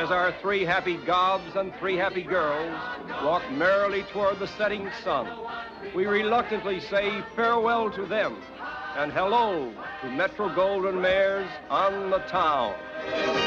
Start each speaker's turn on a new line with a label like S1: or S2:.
S1: as our three happy gobs and three happy girls walk merrily toward the setting sun, we reluctantly say farewell to them and hello to Metro-Goldwyn-Mayer's On the Town.